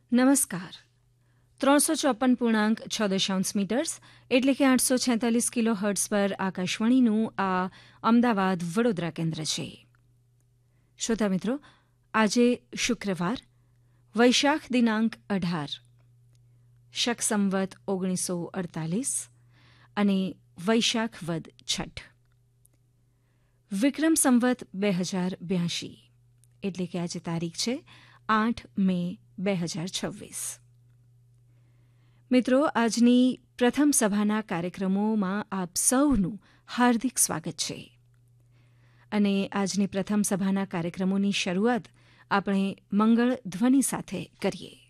નમસ્કાર. 354.6 મીટર્સ એટલે કે 846 કિલો હર્ટ્ઝ પર આકાશવાણીનું આ અમદાવાદ વડોદરા કેન્દ્ર છે. શ્રોતા મિત્રો, આજે શુક્રવાર, વૈશાખ દિનાંક 18, શક સંવત 1948 અને વૈશાખ વદ છઠ, વિક્રમ સંવત 2082 એટલે કે આજે તારીખ છે 8 મે 2026. મિત્રો, આજની પ્રથમ સભાના કાર્યક્રમોમાં આપ સૌનું હાર્દિક સ્વાગત છે. અને આજની પ્રથમ સભાના કાર્યક્રમોની શરૂઆત આપણે મંગળ ધ્વનિ સાથે કરીએ.